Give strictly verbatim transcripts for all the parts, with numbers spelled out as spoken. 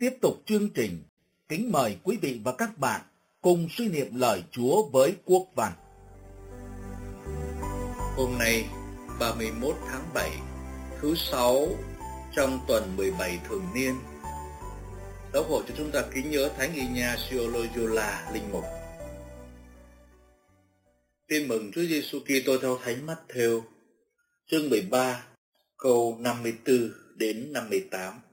Tiếp tục chương trình, kính mời quý vị và các bạn cùng suy niệm lời Chúa với Quốc Văn. Hôm nay, ba mươi mốt tháng bảy, thứ sáu trong tuần mười bảy thường niên. Giáo hội cho chúng ta kính nhớ Thánh Ignacio Loyola, linh mục. Tin mừng Chúa Giêsu Kitô theo Thánh Matthew, chương mười ba, câu năm mươi tư đến năm mươi tám.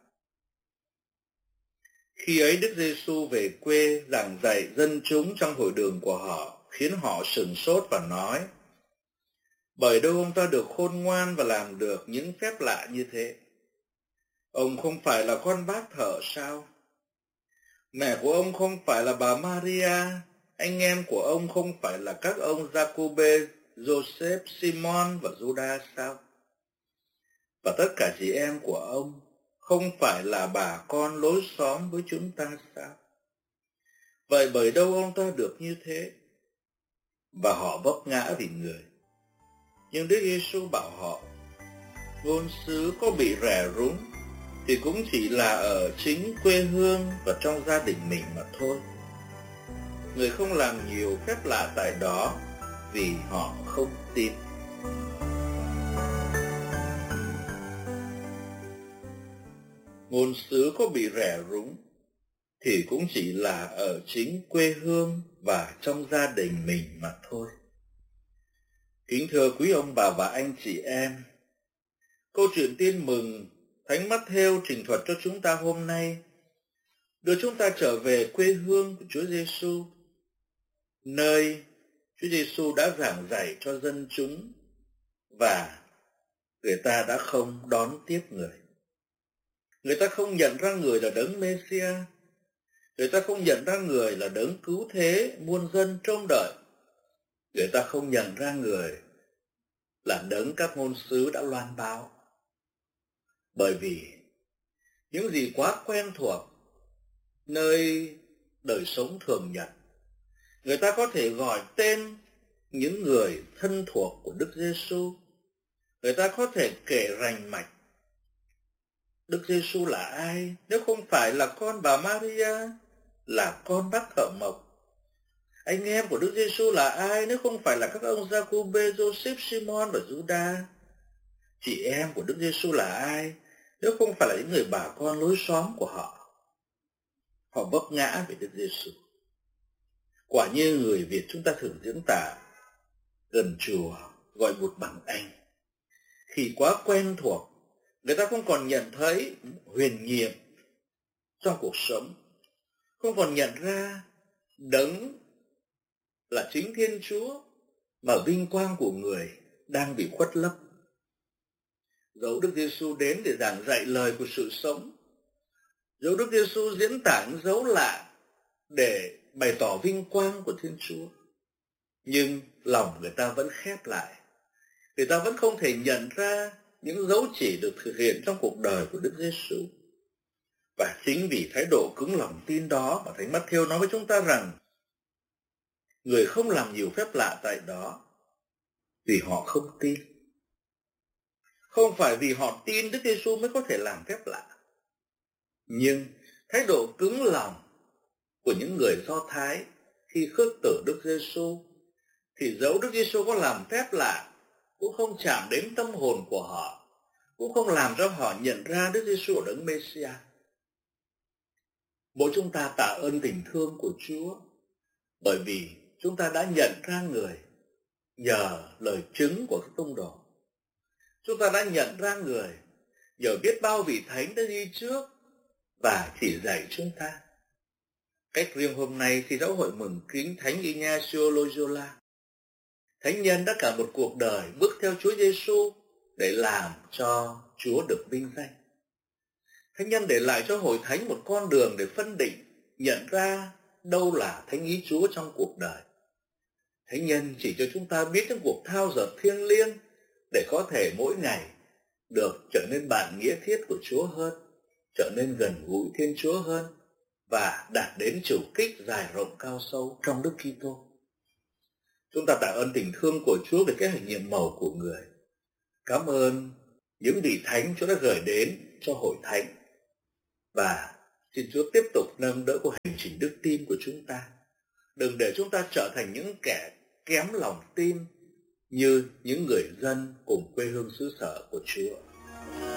Khi ấy Đức Giêsu về quê giảng dạy dân chúng trong hội đường của họ, khiến họ sửng sốt và nói: bởi đâu ông ta được khôn ngoan và làm được những phép lạ như thế? Ông không phải là con bác thợ sao? Mẹ của ông không phải là bà Maria, anh em của ông không phải là các ông Giacôbê, Joseph, Simon và Judas sao? Và tất cả chị em của ông không phải là bà con lối xóm với chúng ta sao? Vậy bởi đâu ông ta được như thế? Và họ vấp ngã vì người. Nhưng Đức Giêsu bảo họ: ngôn sứ có bị rẻ rúng thì cũng chỉ là ở chính quê hương và trong gia đình mình mà thôi. Người không làm nhiều phép lạ tại đó vì họ không tin. Ngôn sứ có bị rẻ rúng thì cũng chỉ là ở chính quê hương và trong gia đình mình mà thôi. Kính thưa quý ông bà và anh chị em, câu chuyện tin mừng Thánh Matthew trình thuật cho chúng ta hôm nay đưa chúng ta trở về quê hương của Chúa Giêsu, nơi Chúa Giêsu đã giảng dạy cho dân chúng và người ta đã không đón tiếp người. Người ta không nhận ra người là đấng Mêsia, người ta không nhận ra người là đấng cứu thế muôn dân trông đợi. Người ta không nhận ra người là đấng các ngôn sứ đã loan báo. Bởi vì những gì quá quen thuộc nơi đời sống thường nhật, người ta có thể gọi tên những người thân thuộc của Đức Giêsu. Người ta có thể kể rành mạch Đức Giêsu là ai nếu không phải là con bà Maria, là con bác thợ mộc? Anh em của Đức Giêsu là ai nếu không phải là các ông Giacôbê, Joseph, Simon và Judas? Chị em của Đức Giêsu là ai nếu không phải là những người bà con lối xóm của họ? Họ vấp ngã về Đức Giêsu. Quả như người Việt chúng ta thường diễn tả gần chùa gọi một bằng anh. Khi quá quen thuộc, người ta không còn nhận thấy huyền nhiệm trong cuộc sống, không còn nhận ra đấng là chính Thiên Chúa mà vinh quang của người đang bị khuất lấp. Dẫu Đức Giêsu đến để giảng dạy lời của sự sống, dẫu Đức Giêsu diễn tả những dấu lạ để bày tỏ vinh quang của Thiên Chúa, nhưng lòng người ta vẫn khép lại. Người ta vẫn không thể nhận ra những dấu chỉ được thực hiện trong cuộc đời của Đức Giêsu. Và chính vì thái độ cứng lòng tin đó mà Thánh Matthew nói với chúng ta rằng người không làm nhiều phép lạ tại đó vì họ không tin. Không phải vì họ tin Đức Giêsu mới có thể làm phép lạ, nhưng thái độ cứng lòng của những người Do Thái khi khước từ Đức Giêsu thì dẫu Đức Giêsu có làm phép lạ cũng không chạm đến tâm hồn của họ, cũng không làm cho họ nhận ra Đức Giêsu là đấng Mêsia. Mỗi chúng ta tạ ơn tình thương của Chúa bởi vì chúng ta đã nhận ra người nhờ lời chứng của các tông đồ. Chúng ta đã nhận ra người nhờ biết bao vị thánh đã đi trước và chỉ dạy chúng ta. Cách riêng hôm nay khi giáo hội mừng kính Thánh Ignacio Loyola, thánh nhân đã cả một cuộc đời bước theo Chúa Giêsu để làm cho Chúa được vinh danh. Thánh nhân để lại cho hội thánh một con đường để phân định, nhận ra đâu là thánh ý Chúa trong cuộc đời. Thánh nhân chỉ cho chúng ta biết những cuộc thao dượt thiêng liêng để có thể mỗi ngày được trở nên bạn nghĩa thiết của Chúa hơn, trở nên gần gũi Thiên Chúa hơn và đạt đến chủ kích dài rộng cao sâu trong Đức Kitô. Chúng ta tạ ơn tình thương của Chúa về cái hành nhiệm màu của người. Cảm ơn những vị thánh Chúa đã gửi đến cho hội thánh. Và Xin Chúa tiếp tục nâng đỡ của hành trình đức tin của chúng ta. Đừng để chúng ta trở thành những kẻ kém lòng tin như những người dân cùng quê hương xứ sở của Chúa.